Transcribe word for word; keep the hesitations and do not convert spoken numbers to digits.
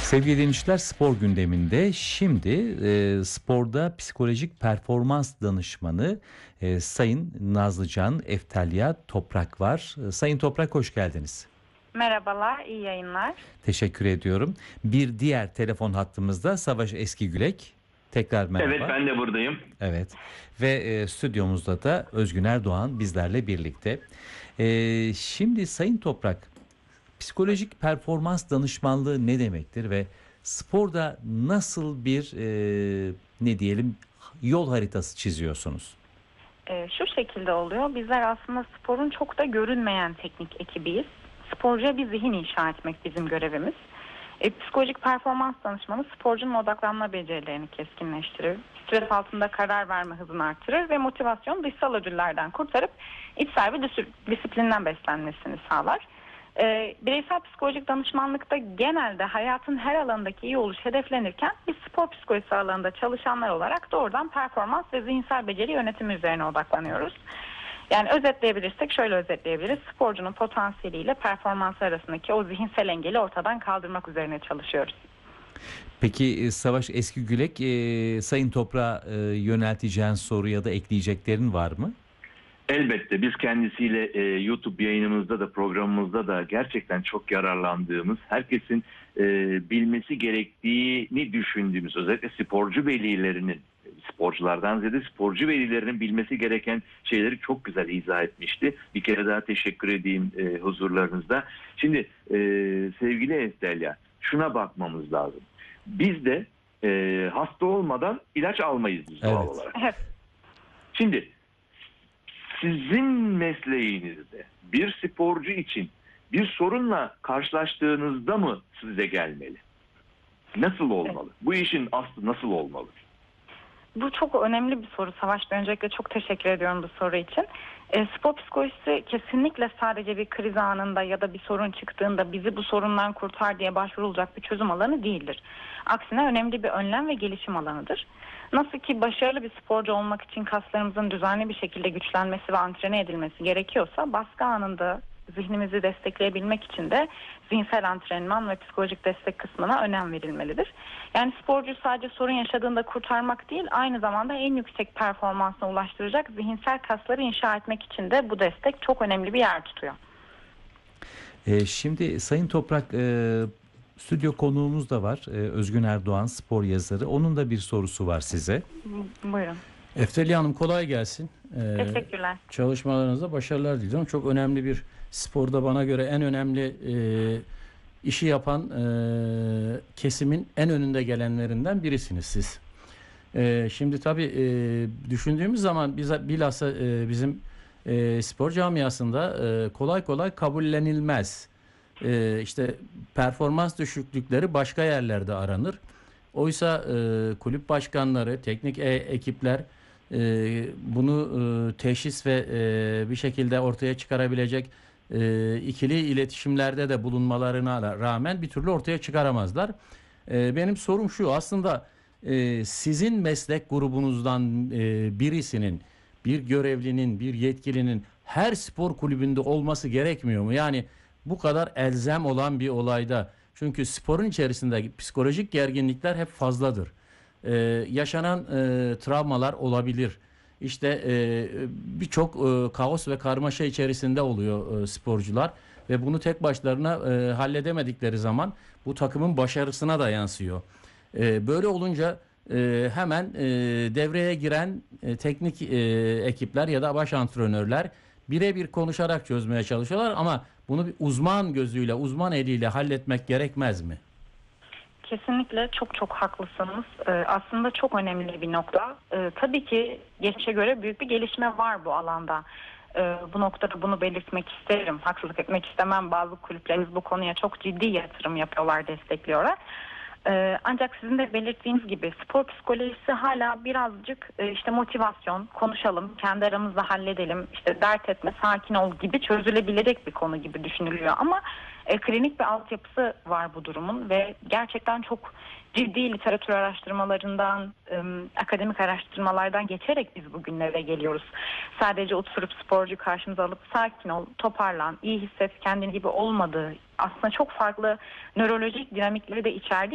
Sevgili dinleyiciler, spor gündeminde şimdi e, sporda psikolojik performans danışmanı e, Sayın Nazlıcan Eftelya Toprak var. E, Sayın Toprak, hoş geldiniz. Merhabalar, iyi yayınlar. Teşekkür ediyorum. Bir diğer telefon hattımızda Savaş Eskigülek. Tekrar merhaba. Evet, ben de buradayım. Evet ve e, stüdyomuzda da Özgün Erdoğan bizlerle birlikte. E, şimdi Sayın Toprak, psikolojik performans danışmanlığı ne demektir ve sporda nasıl bir e, ne diyelim yol haritası çiziyorsunuz? Ee, şu şekilde oluyor, bizler aslında sporun çok da görünmeyen teknik ekibiyiz. Sporcuya bir zihin inşa etmek bizim görevimiz. E, psikolojik performans danışmanı sporcunun odaklanma becerilerini keskinleştirir. Stres altında karar verme hızını artırır ve motivasyon dışsal ödüllerden kurtarıp içsel bir disiplinden beslenmesini sağlar. E, bireysel psikolojik danışmanlıkta genelde hayatın her alanındaki iyi oluş hedeflenirken biz spor psikolojisi alanında çalışanlar olarak doğrudan performans ve zihinsel beceri yönetimi üzerine odaklanıyoruz. Yani özetleyebilirsek şöyle özetleyebiliriz. Sporcunun potansiyeliyle performansı arasındaki o zihinsel engeli ortadan kaldırmak üzerine çalışıyoruz. Peki Savaş Eskigülek, e, Sayın Toprak'a e, yönelteceğin soru ya da ekleyeceklerin var mı? Elbette biz kendisiyle e, YouTube yayınımızda da programımızda da gerçekten çok yararlandığımız, herkesin e, bilmesi gerektiğini düşündüğümüz, özellikle sporcu velilerinin, sporculardan ziyade sporcu velilerinin bilmesi gereken şeyleri çok güzel izah etmişti. Bir kere daha teşekkür edeyim e, huzurlarınızda. Şimdi e, sevgili Eftelya, şuna bakmamız lazım. Biz de e, hasta olmadan ilaç almayız biz doğal Evet. olarak. Evet. Şimdi sizin mesleğinizde bir sporcu için bir sorunla karşılaştığınızda mı size gelmeli? Nasıl olmalı? Bu işin aslı nasıl olmalı? Bu çok önemli bir soru Savaş Bey. Öncelikle çok teşekkür ediyorum bu soru için. E, spor psikolojisi kesinlikle sadece bir kriz anında ya da bir sorun çıktığında bizi bu sorundan kurtar diye başvurulacak bir çözüm alanı değildir. Aksine önemli bir önlem ve gelişim alanıdır. Nasıl ki başarılı bir sporcu olmak için kaslarımızın düzenli bir şekilde güçlenmesi ve antrene edilmesi gerekiyorsa, baskı anında zihnimizi destekleyebilmek için de zihinsel antrenman ve psikolojik destek kısmına önem verilmelidir. Yani sporcu sadece sorun yaşadığında kurtarmak değil, aynı zamanda en yüksek performansına ulaştıracak zihinsel kasları inşa etmek için de bu destek çok önemli bir yer tutuyor. E, şimdi Sayın Toprak, e, stüdyo konuğumuz da var. E, Özgün Erdoğan, spor yazarı. Onun da bir sorusu var size. Buyurun. Eftelya Hanım, kolay gelsin. Ee, Teşekkürler. Çalışmalarınızda başarılar diliyorum. Çok önemli bir sporda, bana göre en önemli e, işi yapan e, kesimin en önünde gelenlerinden birisiniz siz. E, şimdi tabii e, düşündüğümüz zaman biz, bilhassa e, bizim e, spor camiasında e, kolay kolay kabullenilmez. E, işte performans düşüklükleri başka yerlerde aranır. Oysa e, kulüp başkanları, teknik e- ekipler e, bunu e, teşhis ve e, bir şekilde ortaya çıkarabilecek e, ikili iletişimlerde de bulunmalarına rağmen bir türlü ortaya çıkaramazlar. E, benim sorum şu: aslında e, sizin meslek grubunuzdan e, birisinin, bir görevlinin, bir yetkilinin her spor kulübünde olması gerekmiyor mu? Yani bu kadar elzem olan bir olayda. Çünkü sporun içerisinde psikolojik gerginlikler hep fazladır. Ee, yaşanan e, travmalar olabilir. İşte e, birçok e, kaos ve karmaşa içerisinde oluyor e, sporcular ve bunu tek başlarına e, halledemedikleri zaman bu takımın başarısına da yansıyor. E, böyle olunca e, hemen e, devreye giren e, teknik e, ekipler ya da baş antrenörler birebir konuşarak çözmeye çalışıyorlar ama bunu bir uzman gözüyle, uzman eliyle halletmek gerekmez mi? Kesinlikle çok çok haklısınız. Ee, aslında çok önemli bir nokta. Ee, tabii ki geçmişe göre büyük bir gelişme var bu alanda. Ee, bu noktada bunu belirtmek isterim. Haksızlık etmek istemem. Bazı kulüplerimiz bu konuya çok ciddi yatırım yapıyorlar, destekliyorlar. Ee, ancak sizin de belirttiğiniz gibi spor psikolojisi hala birazcık e, işte motivasyon, konuşalım, kendi aramızda halledelim, işte dert etme, sakin ol gibi çözülebilecek bir konu gibi düşünülüyor. Ama e, klinik bir altyapısı var bu durumun ve gerçekten çok ciddi literatür araştırmalarından, e, akademik araştırmalardan geçerek biz bugünlere geliyoruz. Sadece oturup sporcu karşımıza alıp sakin ol, toparlan, iyi hisset, kendini gibi olmadığı, aslında çok farklı nörolojik dinamikleri de içerdiği